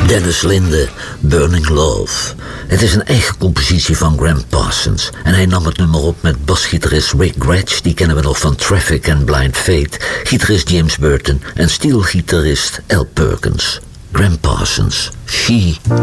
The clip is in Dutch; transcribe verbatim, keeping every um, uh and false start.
Dennis Linde, Burning Love. Het is een eigen compositie van Gram Parsons. En hij nam het nummer op met basgitarist Rick Gretsch, die kennen we nog van Traffic en Blind Fate, gitarist James Burton en steelgitarist Al Perkins. Gram Parsons, She.